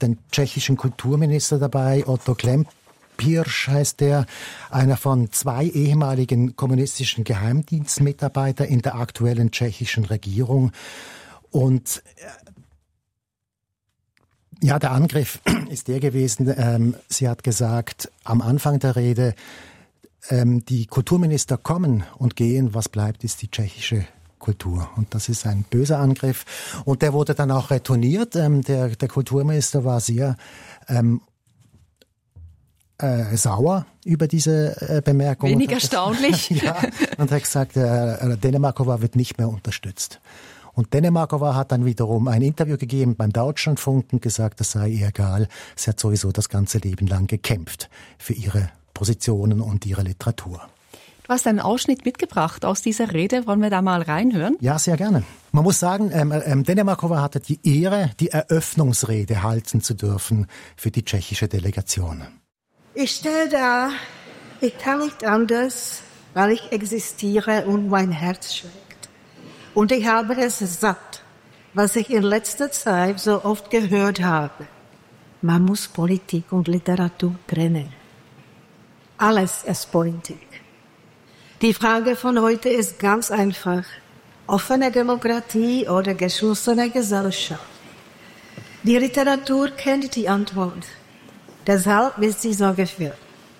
den tschechischen Kulturminister dabei, Otto Klemp-Pirsch heißt der, einer von 2 ehemaligen kommunistischen Geheimdienstmitarbeitern in der aktuellen tschechischen Regierung. Und ja, der Angriff ist der gewesen, sie hat gesagt, am Anfang der Rede, die Kulturminister kommen und gehen, was bleibt, ist die tschechische Kultur. Und das ist ein böser Angriff. Und der wurde dann auch retourniert. Der Kulturminister war sehr sauer über diese Bemerkung. Wenig erstaunlich. Ja, und hat gesagt, Denemarkova wird nicht mehr unterstützt. Und Denemarkova hat dann wiederum ein Interview gegeben beim Deutschlandfunk und gesagt, das sei ihr egal. Sie hat sowieso das ganze Leben lang gekämpft für ihre Positionen und ihre Literatur. Du hast einen Ausschnitt mitgebracht aus dieser Rede. Wollen wir da mal reinhören? Ja, sehr gerne. Man muss sagen, Denemarkova hatte die Ehre, die Eröffnungsrede halten zu dürfen für die tschechische Delegation. Ich stehe da, ich kann nicht anders, weil ich existiere und mein Herz schlägt. Und ich habe es satt, was ich in letzter Zeit so oft gehört habe. Man muss Politik und Literatur trennen. Alles ist Politik. Die Frage von heute ist ganz einfach. Offene Demokratie oder geschlossene Gesellschaft? Die Literatur kennt die Antwort. Deshalb ist sie so geführt.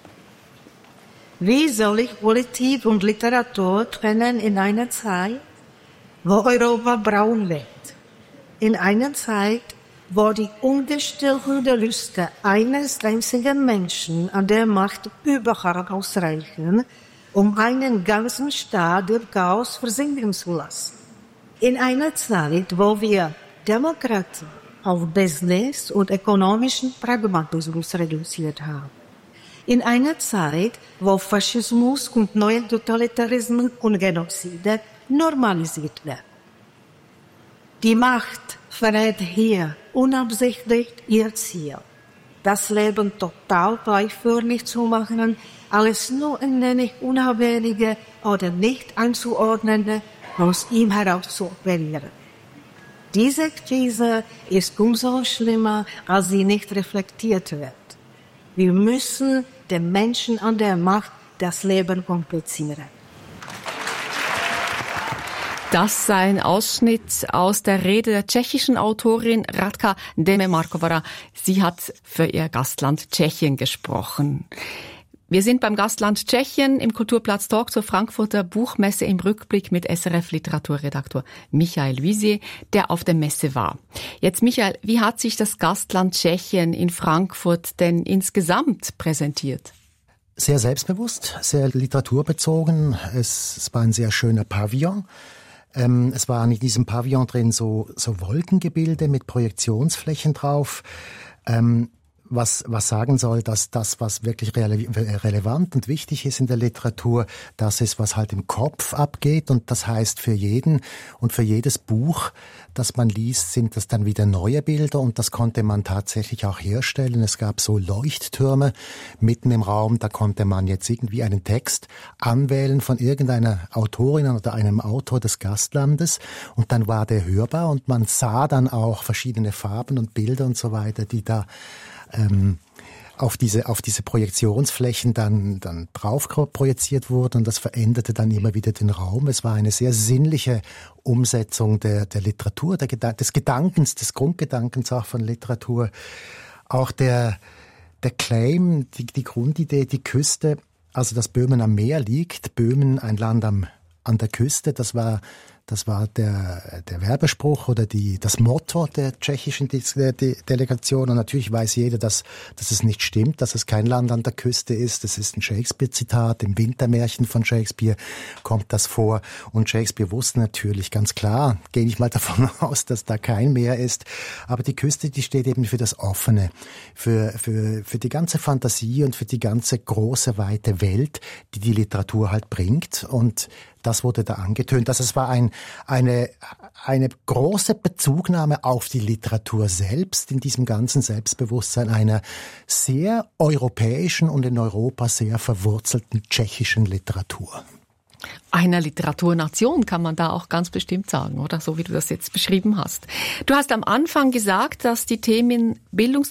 Wie soll ich Politik und Literatur trennen in einer Zeit, wo Europa braun wird? In einer Zeit, wo die ungestillte Lüste eines einzigen Menschen an der Macht überhaupt ausreichen, um einen ganzen Staat durch Chaos versinken zu lassen. In einer Zeit, wo wir Demokratie auf Business und ökonomischen Pragmatismus reduziert haben. In einer Zeit, wo Faschismus und neue Totalitarismen und Genozide normalisiert werden. Die Macht verrät hier unabsichtlich ihr Ziel, das Leben total gleichförmig zu machen, alles nur ein wenig unabhängige oder nicht einzuordnende aus ihm heraus zu operieren. Diese Krise ist umso schlimmer, als sie nicht reflektiert wird. Wir müssen den Menschen an der Macht das Leben komplizieren. Das sei ein Ausschnitt aus der Rede der tschechischen Autorin Radka Denemarkova. Sie hat für ihr Gastland Tschechien gesprochen. Wir sind beim Gastland Tschechien im Kulturplatz Talk zur Frankfurter Buchmesse im Rückblick mit SRF-Literaturredaktor Michael Luisier, der auf der Messe war. Jetzt, Michael, wie hat sich das Gastland Tschechien in Frankfurt denn insgesamt präsentiert? Sehr selbstbewusst, sehr literaturbezogen. Es war ein sehr schöner Pavillon. Es waren in diesem Pavillon drin so Wolkengebilde mit Projektionsflächen drauf. Was sagen soll, dass das, was wirklich relevant und wichtig ist in der Literatur, das ist, was halt im Kopf abgeht. Und das heißt, für jeden und für jedes Buch, das man liest, sind das dann wieder neue Bilder. Und das konnte man tatsächlich auch herstellen. Es gab so Leuchttürme mitten im Raum. Da konnte man jetzt irgendwie einen Text anwählen von irgendeiner Autorin oder einem Autor des Gastlandes. Und dann war der hörbar und man sah dann auch verschiedene Farben und Bilder und so weiter, die da auf diese Projektionsflächen dann drauf projiziert wurden, und das veränderte dann immer wieder den Raum. Es war eine sehr sinnliche Umsetzung der Literatur, des Gedankens, des Grundgedankens auch von Literatur. Auch der Claim, die Grundidee, die Küste, also dass Böhmen am Meer liegt, Böhmen ein Land an der Küste, das war der Werbespruch oder das Motto der tschechischen Delegation. Und natürlich weiß jeder, dass es nicht stimmt, dass es kein Land an der Küste ist. Das ist ein Shakespeare-Zitat. Im Wintermärchen von Shakespeare kommt das vor. Und Shakespeare wusste natürlich ganz klar, gehe ich mal davon aus, dass da kein Meer ist. Aber die Küste, die steht eben für das Offene, für die ganze Fantasie und für die ganze große, weite Welt, die Literatur halt bringt. Und das wurde da angetönt. Also es war eine große Bezugnahme auf die Literatur selbst, in diesem ganzen Selbstbewusstsein einer sehr europäischen und in Europa sehr verwurzelten tschechischen Literatur. Einer Literaturnation kann man da auch ganz bestimmt sagen, oder? So wie du das jetzt beschrieben hast. Du hast am Anfang gesagt, dass die Themen